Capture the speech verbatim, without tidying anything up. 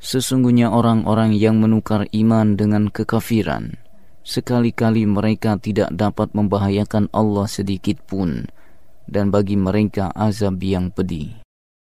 Sesungguhnya orang-orang yang menukar iman dengan kekafiran, sekali-kali mereka tidak dapat membahayakan Allah sedikit pun, dan bagi mereka azab yang pedih.